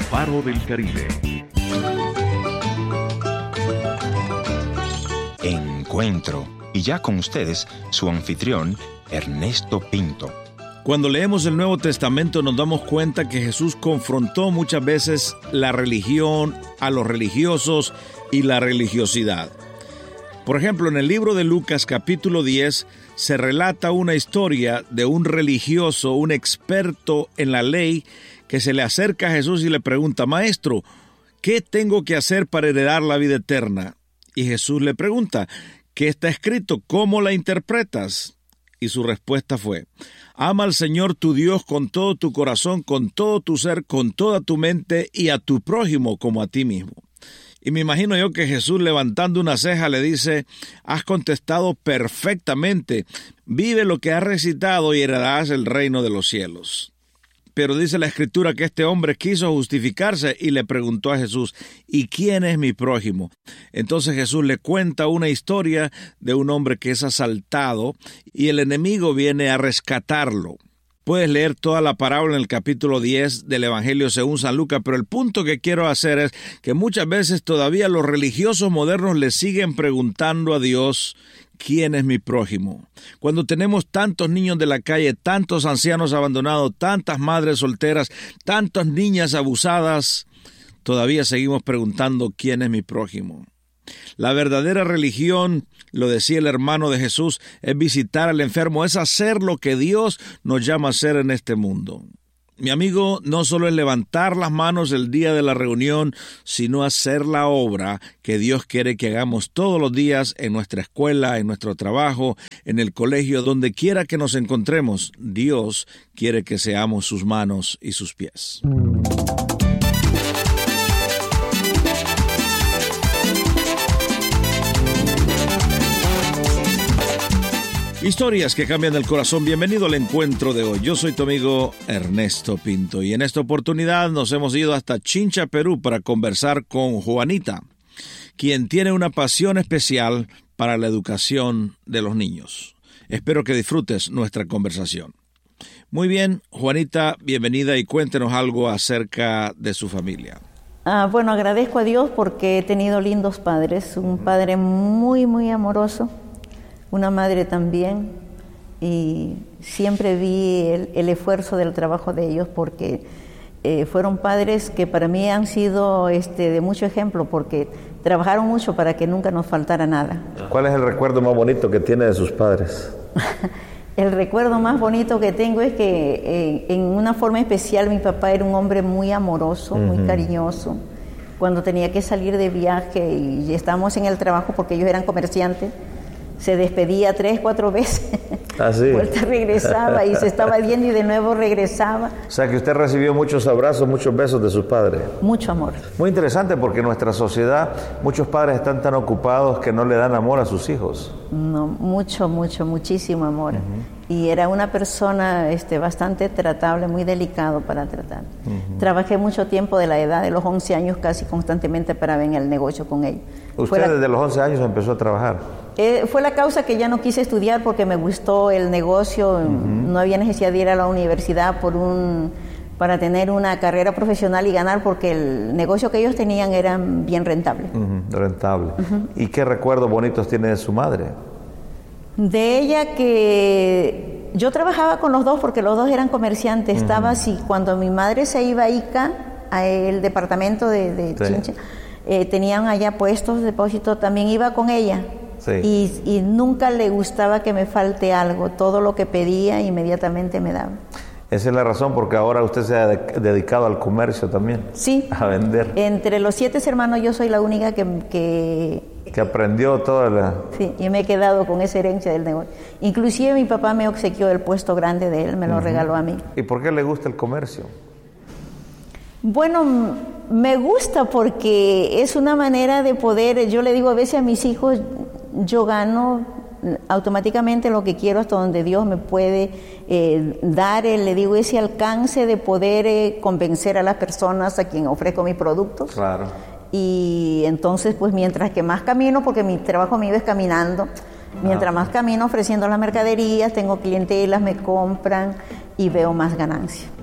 Faro del Caribe. Encuentro. Y ya con ustedes, su anfitrión, Ernesto Pinto. Cuando leemos el Nuevo Testamento nos damos cuenta que Jesús confrontó muchas veces la religión, a los religiosos y la religiosidad. Por ejemplo, en el libro de Lucas capítulo 10 se relata una historia de un religioso, un experto en la ley, que se le acerca a Jesús y le pregunta: Maestro, ¿qué tengo que hacer para heredar la vida eterna? Y Jesús le pregunta: ¿qué está escrito? ¿Cómo la interpretas? Y su respuesta fue: ama al Señor tu Dios con todo tu corazón, con todo tu ser, con toda tu mente, y a tu prójimo como a ti mismo. Y me imagino yo que Jesús, levantando una ceja, le dice: has contestado perfectamente, vive lo que has recitado y heredarás el reino de los cielos. Pero dice la Escritura que este hombre quiso justificarse y le preguntó a Jesús: ¿y quién es mi prójimo? Entonces Jesús le cuenta una historia de un hombre que es asaltado y el enemigo viene a rescatarlo. Puedes leer toda la parábola en el capítulo 10 del Evangelio según San Lucas, pero el punto que quiero hacer es que muchas veces todavía los religiosos modernos le siguen preguntando a Dios: ¿quién es mi prójimo? Cuando tenemos tantos niños de la calle, tantos ancianos abandonados, tantas madres solteras, tantas niñas abusadas, todavía seguimos preguntando: ¿quién es mi prójimo? La verdadera religión, lo decía el hermano de Jesús, es visitar al enfermo, es hacer lo que Dios nos llama a hacer en este mundo. Mi amigo, no solo es levantar las manos el día de la reunión, sino hacer la obra que Dios quiere que hagamos todos los días en nuestra escuela, en nuestro trabajo, en el colegio, donde quiera que nos encontremos. Dios quiere que seamos sus manos y sus pies. Historias que cambian el corazón. Bienvenido al encuentro de hoy. Yo soy tu amigo Ernesto Pinto y en esta oportunidad nos hemos ido hasta Chincha, Perú, para conversar con Juanita, quien tiene una pasión especial para la educación de los niños. Espero que disfrutes nuestra conversación. Muy bien, Juanita, bienvenida y cuéntenos algo acerca de su familia. Bueno, agradezco a Dios porque he tenido lindos padres, un padre muy, muy amoroso, una madre también, y siempre vi el esfuerzo del trabajo de ellos porque fueron padres que para mí han sido de mucho ejemplo porque trabajaron mucho para que nunca nos faltara nada. ¿Cuál es el recuerdo más bonito que tiene de sus padres? El recuerdo más bonito que tengo es que en una forma especial mi papá era un hombre muy amoroso, muy cariñoso. Cuando tenía que salir de viaje y estábamos en el trabajo porque ellos eran comerciantes, se despedía 3, 4 veces. ¿Ah, sí? Vuelta regresaba y se estaba yendo y de nuevo regresaba. O sea que usted recibió muchos abrazos, muchos besos de sus padres. Mucho amor. Muy interesante porque en nuestra sociedad muchos padres están tan ocupados que no le dan amor a sus hijos. No, muchísimo amor. Y era una persona bastante tratable, muy delicado para tratar. Trabajé mucho tiempo de la edad de los 11 años casi constantemente para ver en el negocio con él. ¿Usted desde los 11 años empezó a trabajar? Fue la causa que ya no quise estudiar porque me gustó el negocio, no había necesidad de ir a la universidad para tener una carrera profesional y ganar porque el negocio que ellos tenían era bien rentable. Rentable. ¿Y qué recuerdos bonitos tiene de su madre? De ella que yo trabajaba con los dos porque los dos eran comerciantes. Estaba así, cuando mi madre se iba a Ica, al departamento de Chincha, tenían allá puestos de depósito, también iba con ella. Sí. Y nunca le gustaba que me falte algo. Todo lo que pedía inmediatamente me daba. Esa es la razón porque ahora usted se ha dedicado al comercio también. Sí. A vender. Entre los 7 hermanos yo soy la única que aprendió toda la... Sí, y me he quedado con esa herencia del negocio. Inclusive mi papá me obsequió el puesto grande de él, me lo regaló a mí. ¿Y por qué le gusta el comercio? Bueno, me gusta porque es una manera de poder, yo le digo a veces a mis hijos, yo gano automáticamente lo que quiero hasta donde Dios me puede dar, le digo, ese alcance de poder convencer a las personas a quien ofrezco mis productos. Claro. Y entonces, pues mientras que más camino, porque mi trabajo mío es caminando, mientras más camino ofreciendo las mercaderías, tengo clientelas, me compran y veo más ganancia.